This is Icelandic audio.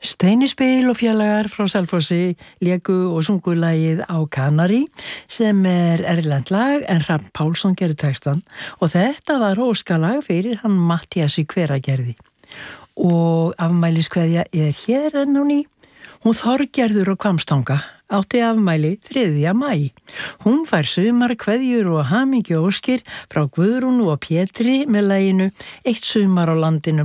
Steinispil og félagar frá Selfossi léku og sungu lagið Á Kanari sem erlent lag en Hrafn Pálsson gerði textan og þetta var óskalag fyrir hann Matthías í Hveragerði. Og afmæliskveðja hér enn á ný. Hún Þorgerður á Hvammstanga átti afmæli 3. maí. Hún fær sumarkveðjur og hamingju óskir frá Guðrúnu og Pétri með laginu Eitt sumar á landinu